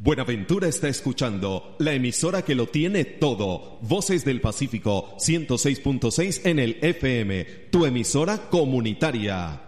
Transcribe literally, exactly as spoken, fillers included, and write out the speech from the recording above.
Buenaventura está escuchando la emisora que lo tiene todo. Voces del Pacífico ciento seis punto seis en el F M, tu emisora comunitaria.